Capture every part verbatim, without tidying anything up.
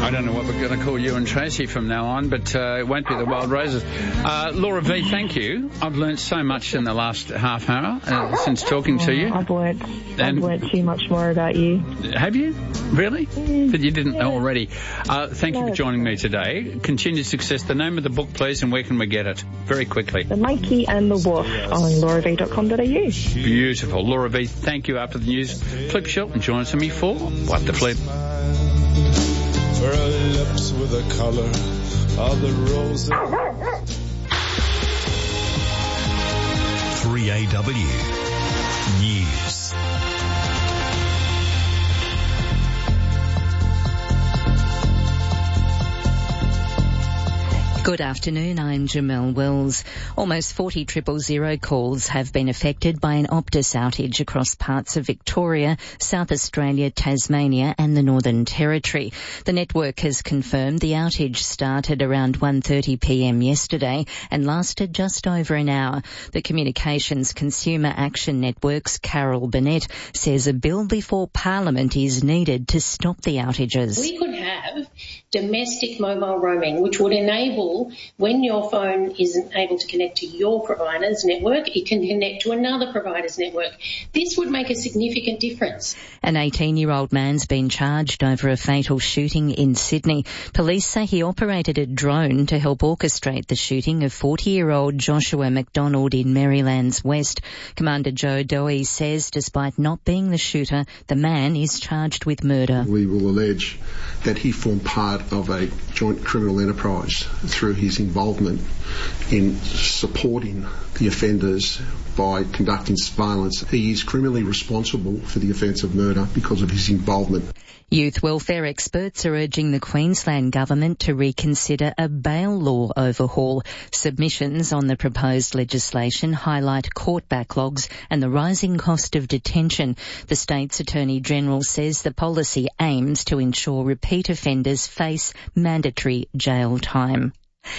I don't know what we're going to call you and Tracy from now on, but uh, it won't be the Wild Roses. Uh, Laura V, thank you. I've learned so much in the last half hour uh, since talking to you. I've learnt, I've learnt too much more about you. Have you? Really? Mm, that you didn't yeah. know already. Uh, thank no, you for joining me today. Continued success. The name of the book, please, and where can we get it? Very quickly. The Monkey and the Wolf on laura v dot com dot a u. Beautiful. Laura V, thank you. After the news, Flip Shelton and join us with me for What the Flip. For her lips with the colour of the roses. three A W News. Good afternoon, I'm Jamelle Wells. Almost forty triple zero calls have been affected by an Optus outage across parts of Victoria, South Australia, Tasmania and the Northern Territory. The network has confirmed the outage started around one thirty p m yesterday and lasted just over an hour. The Communications Consumer Action Network's Carol Burnett says a bill before Parliament is needed to stop the outages. We could have domestic mobile roaming, which would enable when your phone isn't able to connect to your provider's network, it can connect to another provider's network. This would make a significant difference. An eighteen-year-old man's been charged over a fatal shooting in Sydney. Police say he operated a drone to help orchestrate the shooting of forty-year-old Joshua McDonald in Maryland's West. Commander Joe Dowie says despite not being the shooter, the man is charged with murder. We will allege that he formed part of a joint criminal enterprise through his involvement in supporting the offenders by conducting surveillance. He is criminally responsible for the offence of murder because of his involvement. Youth welfare experts are urging the Queensland Government to reconsider a bail law overhaul. Submissions on the proposed legislation highlight court backlogs and the rising cost of detention. The state's Attorney General says the policy aims to ensure repeat offenders face mandatory jail time.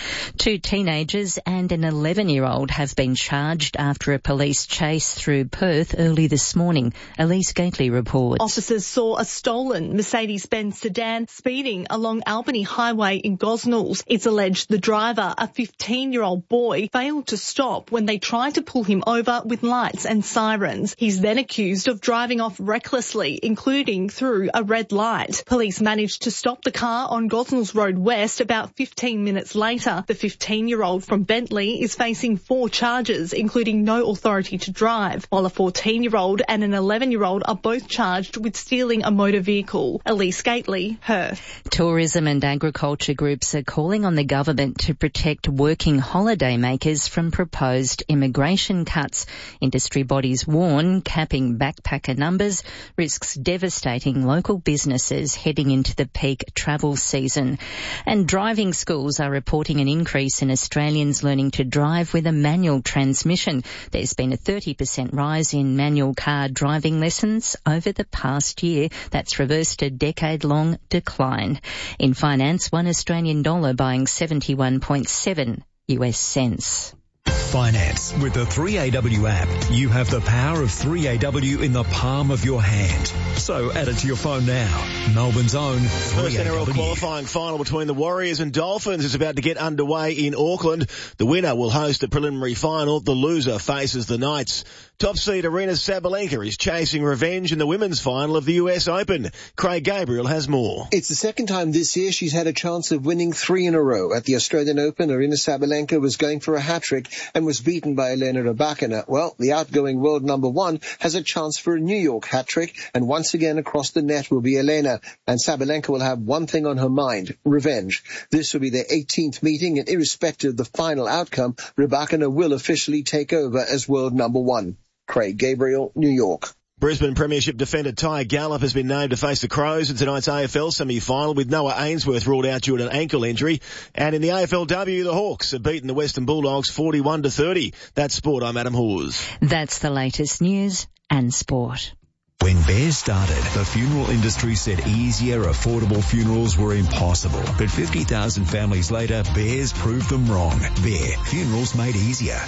Two teenagers and an eleven-year-old have been charged after a police chase through Perth early this morning. Elise Gately reports. Officers saw a stolen Mercedes-Benz sedan speeding along Albany Highway in Gosnells. It's alleged the driver, a fifteen-year-old boy, failed to stop when they tried to pull him over with lights and sirens. He's then accused of driving off recklessly, including through a red light. Police managed to stop the car on Gosnells Road West about fifteen minutes later. The fifteen-year-old from Bentley is facing four charges, including no authority to drive, while a fourteen-year-old and an eleven-year-old are both charged with stealing a motor vehicle. Elise Gately, Perth. Tourism and agriculture groups are calling on the government to protect working holiday makers from proposed immigration cuts. Industry bodies warn capping backpacker numbers risks devastating local businesses heading into the peak travel season. And driving schools are reporting an increase in Australians learning to drive with a manual transmission. There's been a thirty percent rise in manual car driving lessons over the past year. That's reversed a decade-long decline. In finance, one Australian dollar buying seventy-one point seven U S cents. Finance. With the three A W app, you have the power of three A W in the palm of your hand. So add it to your phone now. Melbourne's own First three A W. N R L qualifying final between the Warriors and Dolphins is about to get underway in Auckland. The winner will host the preliminary final. The loser faces the Knights. Top seed Aryna Sabalenka is chasing revenge in the women's final of the U S Open. Craig Gabriel has more. It's the second time this year she's had a chance of winning three in a row. At the Australian Open, Aryna Sabalenka was going for a hat-trick and was beaten by Elena Rybakina. Well, the outgoing world number one has a chance for a New York hat-trick, and once again across the net will be Elena. And Sabalenka will have one thing on her mind, revenge. This will be their eighteenth meeting, and irrespective of the final outcome, Rybakina will officially take over as world number one. Craig Gabriel, New York. Brisbane Premiership defender Ty Gallup has been named to face the Crows in tonight's A F L semi-final, with Noah Ainsworth ruled out due to an ankle injury. And in the A F L W, the Hawks have beaten the Western Bulldogs forty-one to thirty. That's sport. I'm Adam Hawes. That's the latest news and sport. When Bears started, the funeral industry said easier, affordable funerals were impossible. But fifty thousand families later, Bears proved them wrong. Bear, funerals made easier.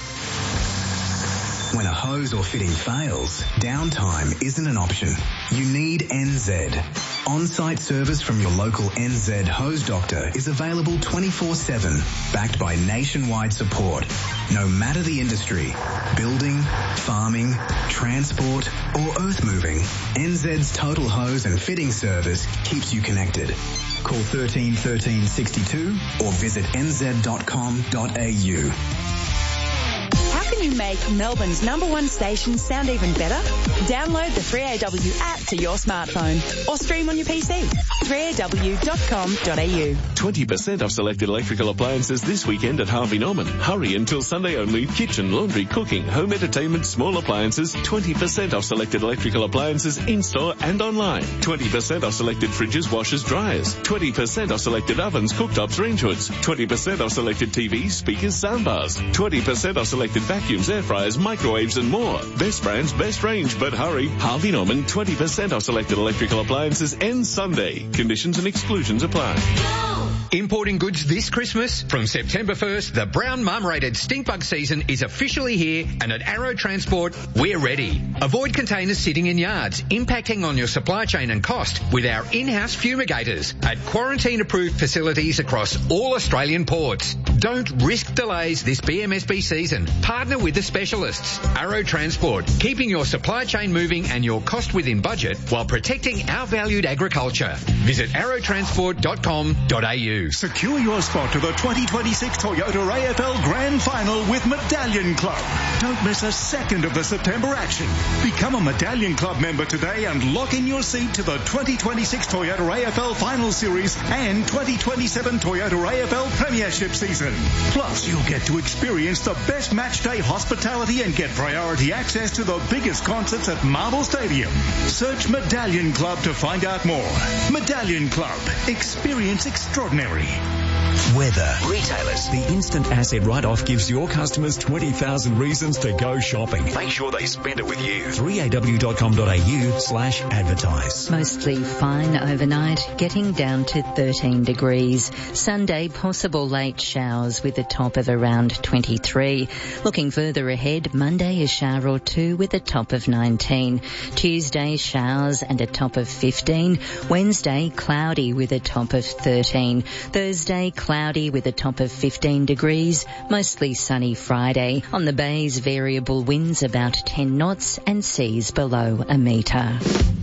When a hose or fitting fails, downtime isn't an option. You need N Z. On-site service from your local N Z hose doctor is available twenty-four seven, backed by nationwide support. No matter the industry, building, farming, transport or earth moving, N Z's total hose and fitting service keeps you connected. Call thirteen thirteen sixty-two or visit n z dot com dot a u. How can you make Melbourne's number one station sound even better? Download the three A W app to your smartphone or stream on your P C. three a w dot com dot a u. twenty percent off selected electrical appliances this weekend at Harvey Norman. Hurry until Sunday only. Kitchen, laundry, cooking, home entertainment, small appliances. twenty percent off selected electrical appliances in-store and online. twenty percent off selected fridges, washers, dryers. twenty percent off selected ovens, cooktops, range hoods. twenty percent off selected T Vs, speakers, soundbars. twenty percent off selected vacuums, air fryers, microwaves and more. Best brands, best range, but hurry. Harvey Norman, twenty percent off selected electrical appliances ends Sunday. Conditions and exclusions apply. Importing goods this Christmas? From September first, the brown marmorated stink bug season is officially here, and at Arrow Transport, we're ready. Avoid containers sitting in yards, impacting on your supply chain and cost with our in-house fumigators at quarantine-approved facilities across all Australian ports. Don't risk delays this B M S B season. Partner with the specialists. Arrow Transport, keeping your supply chain moving and your cost within budget while protecting our valued agriculture. Visit arrow transport dot com dot a u. Secure your spot to the twenty twenty-six Toyota A F L Grand Final with Medallion Club. Don't miss a second of the September action. Become a Medallion Club member today and lock in your seat to the twenty twenty-six Toyota A F L Final Series and twenty twenty-seven Toyota A F L Premiership season. Plus, you'll get to experience the best match day hospitality and get priority access to the biggest concerts at Marvel Stadium. Search Medallion Club to find out more. Medallion Club. Experience extraordinary. Weather. Retailers. The instant asset write-off gives your customers twenty thousand reasons to go shopping. Make sure they spend it with you. three a w dot com dot a u slash advertise. Mostly fine overnight, getting down to thirteen degrees. Sunday, possible late showers with a top of around twenty-three. Looking further ahead, Monday, a shower or two with a top of nineteen. Tuesday, showers and a top of fifteen. Wednesday, cloudy with a top of thirteen. Thursday, cloudy with a top of fifteen degrees. Mostly sunny Friday. On the bays, variable winds about ten knots and seas below a metre.